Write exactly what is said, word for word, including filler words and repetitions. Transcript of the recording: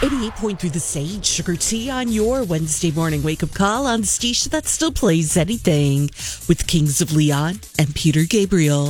eighty-eight point three The Sage, Sugar Tea on your Wednesday morning wake-up call on the station that still plays anything with Kings of Leon and Peter Gabriel.